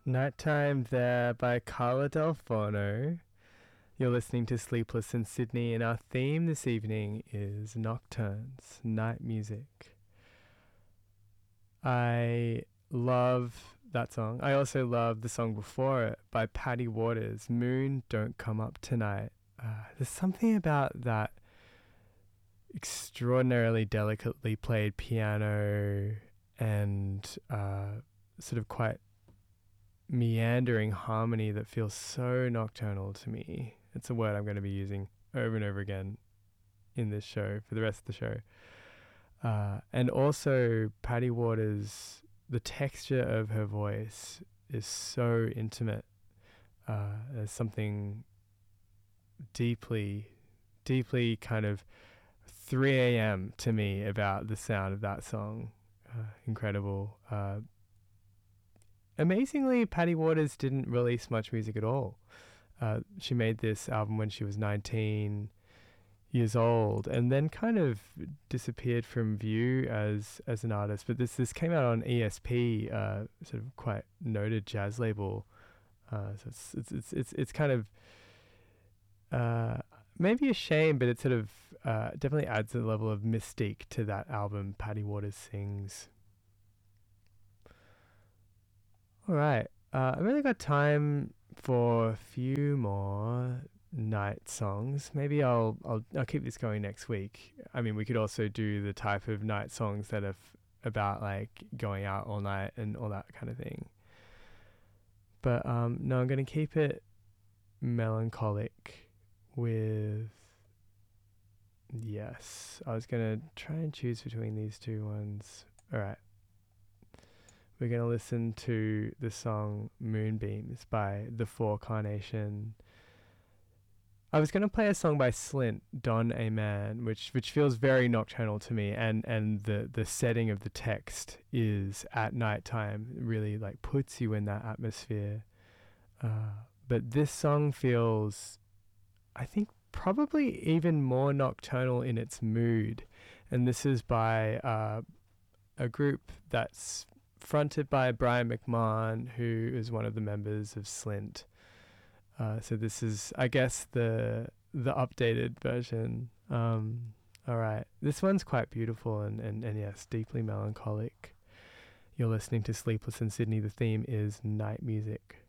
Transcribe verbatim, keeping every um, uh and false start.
Nighttime there by Carla Delfano. You're listening to Sleepless in Sydney, and our theme this evening is nocturnes, night music. I love that song. I also love the song before it by Paddy Waters, Moon Don't Come Up Tonight. Uh, there's something about that extraordinarily delicately played piano and uh, sort of quite meandering harmony that feels so nocturnal to me. It's a word I'm going to be using over and over again in this show for the rest of the show. Uh, and also Paddy Waters, the texture of her voice is so intimate. Uh, there's something deeply, deeply kind of three a.m. to me about the sound of that song. Uh, incredible. Uh, Amazingly, Paddy Waters didn't release much music at all. Uh, she made this album when she was nineteen years old, and then kind of disappeared from view as as an artist. But this this came out on E S P, uh, sort of quite noted jazz label. Uh, so it's it's it's it's, it's kind of uh, maybe a shame, but it sort of uh, definitely adds a level of mystique to that album. Paddy Waters Sings. All right. Uh, I've really got time for a few more night songs. Maybe I'll I'll I'll keep this going next week. I mean, we could also do the type of night songs that are f- about like going out all night and all that kind of thing. But um, no, I'm going to keep it melancholic with. Yes, I was going to try and choose between these two ones. All right. We're going to listen to the song Moonbeams by The Four Carnation. I was going to play a song by Slint, Don A Man, which which feels very nocturnal to me, and, and the, the setting of the text is at nighttime. It really like puts you in that atmosphere. Uh, but this song feels, I think, probably even more nocturnal in its mood. And this is by uh, a group that's fronted by Brian McMahon, who is one of the members of Slint. Uh, so this is, I guess, the the updated version. Um, all right. This one's quite beautiful and, and, and yes, deeply melancholic. You're listening to Sleepless in Sydney. The theme is night music.